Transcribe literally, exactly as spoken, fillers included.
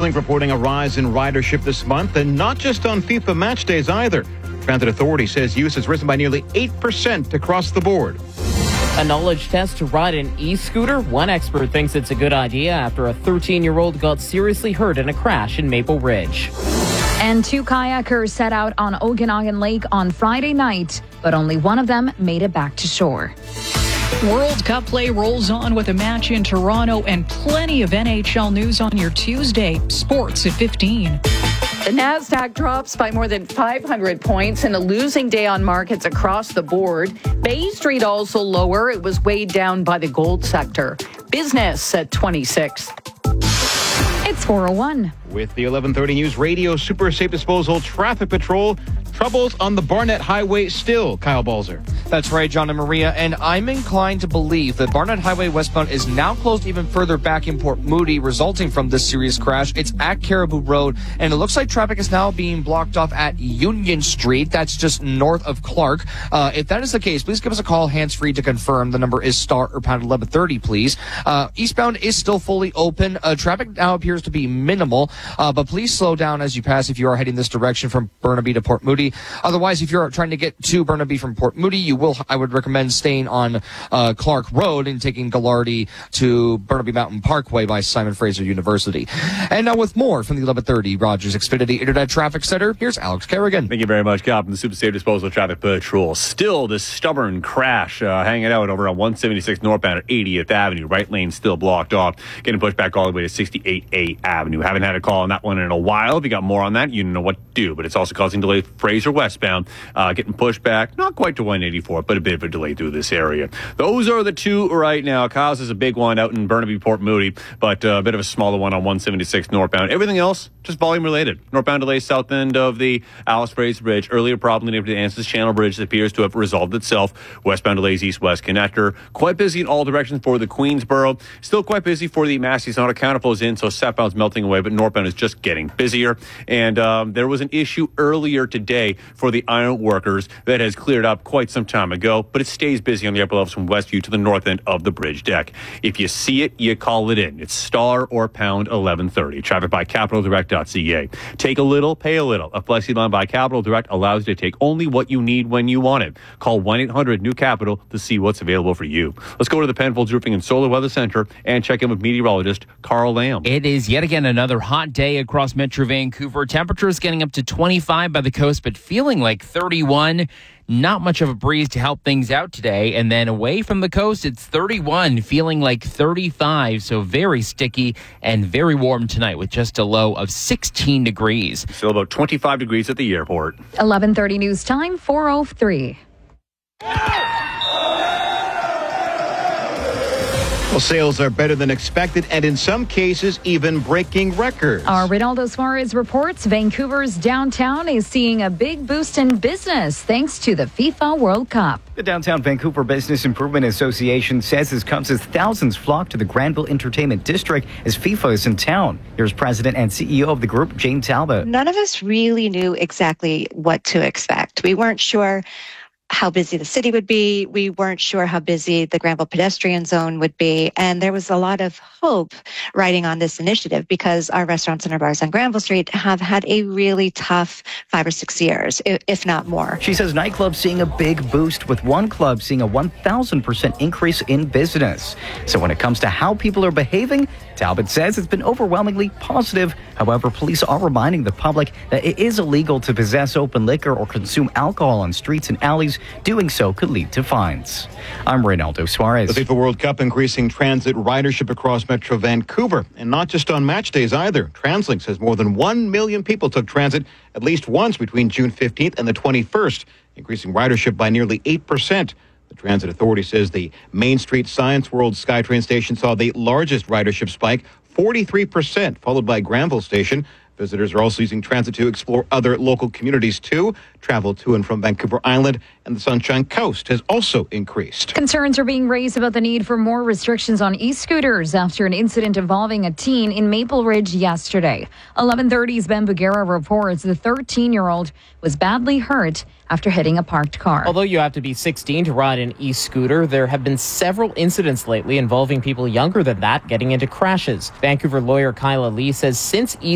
TransLink reporting a rise in ridership this month, and not just on FIFA match days either. Transit Authority says use has risen by nearly eight percent across the board. A knowledge test to ride an e-scooter? One expert thinks it's a good idea after a thirteen-year-old got seriously hurt in a crash in Maple Ridge. And two kayakers set out on Okanagan Lake on Friday night, but only one of them made it back to shore. World Cup play rolls on with a match in Toronto and plenty of N H L news on your Tuesday. Sports at fifteen. The NASDAQ drops by more than five hundred points in a losing day on markets across the board. Bay Street also lower. It was weighed down by the gold sector. Business at twenty-six. It's four oh one. With the eleven thirty News Radio Super Safe Disposal Traffic Patrol, troubles on the Barnett Highway still, Kyle Balzer. That's right, John and Maria, and I'm inclined to believe that Barnett Highway westbound is now closed even further back in Port Moody, resulting from this serious crash. It's at Caribou Road, and it looks like traffic is now being blocked off at Union Street. That's just north of Clark. Uh, if that is the case, please give us a call hands-free to confirm. The number is star or pound eleven thirty, please. Uh, eastbound is still fully open. Uh, traffic now appears to be minimal, uh, but please slow down as you pass if you are heading this direction from Burnaby to Port Moody. Otherwise, if you're trying to get to Burnaby from Port Moody, you will, I would recommend staying on uh, Clark Road and taking Gallardi to Burnaby Mountain Parkway by Simon Fraser University. And now with more from the eleven thirty Rogers Xfinity Internet Traffic Center, here's Alex Kerrigan. Thank you very much, Kyle, from the Super Safe Disposal Traffic Patrol. Still this stubborn crash uh, hanging out over on one seventy-six northbound at eightieth Avenue. Right lane still blocked off, getting pushed back all the way to sixty-eight A Avenue. Haven't had a call on that one in a while. If you got more on that, you know what to do. But it's also causing delay Fraser westbound, uh, getting pushed back, not quite to one eighty-four, but a bit of a delay through this area. Those are the two right now. Kyle's is a big one out in Burnaby, Port Moody, but uh, a bit of a smaller one on one seventy-six northbound. Everything else, just volume related. Northbound delay south end of the Alice Fraser Bridge. Earlier problem near the Ansis Channel Bridge appears to have resolved itself. Westbound delays east-west connector. Quite busy in all directions for the Queensboro. Still quite busy for the Massey's. Not a counterflows in, so southbound's melting away, but northbound is just getting busier. And um, there was an issue earlier today for the iron workers that has cleared up quite some time ago, but it stays busy on the upper levels from Westview to the north end of the bridge deck. If you see it, you call it in. It's star or pound eleven thirty. Traffic by capital direct dot c a. Take a little, pay a little. A flexi line by Capital Direct allows you to take only what you need when you want it. Call one eight hundred new capital to see what's available for you. Let's go to the Penfolds Roofing and Solar Weather Center and check in with meteorologist Carl Lamb. It is yet again another hot day across Metro Vancouver. Temperatures getting up to twenty-five by the coast, but feeling like thirty-one. Not much of a breeze to help things out today. And then away from the coast, it's thirty-one, feeling like thirty-five. So very sticky and very warm tonight with just a low of sixteen degrees. Still about twenty-five degrees at the airport. eleven thirty news time, four oh three. Well, sales are better than expected and in some cases even breaking records. Our Ronaldo Suarez reports Vancouver's downtown is seeing a big boost in business thanks to the FIFA World Cup. The Downtown Vancouver Business Improvement Association says this comes as thousands flock to the Granville Entertainment District as FIFA is in town. Here's President and C E O of the group, Jane Talbot. None of us really knew exactly what to expect. We weren't sure how busy the city would be. We weren't sure how busy the Granville pedestrian zone would be. And there was a lot of hope riding on this initiative because our restaurants and our bars on Granville Street have had a really tough five or six years, if not more. She says nightclubs seeing a big boost, with one club seeing a one thousand percent increase in business. So when it comes to how people are behaving, Talbot says it's been overwhelmingly positive. However, police are reminding the public that it is illegal to possess open liquor or consume alcohol on streets and alleys. Doing so could lead to fines. I'm Ronaldo Suarez. The FIFA World Cup increasing transit ridership across Metro Vancouver, and not just on match days either. TransLink says more than one million people took transit at least once between June fifteenth and the twenty-first, increasing ridership by nearly eight percent. The Transit Authority says the Main Street Science World SkyTrain station saw the largest ridership spike, forty-three percent, followed by Granville Station. Visitors are also using transit to explore other local communities too. Travel to and from Vancouver Island and the Sunshine Coast has also increased. Concerns are being raised about the need for more restrictions on e-scooters after an incident involving a teen in Maple Ridge yesterday. eleven thirty's Ben Bugera reports the thirteen-year-old was badly hurt after hitting a parked car. Although you have to be sixteen to ride an e-scooter, there have been several incidents lately involving people younger than that getting into crashes. Vancouver lawyer Kyla Lee says since e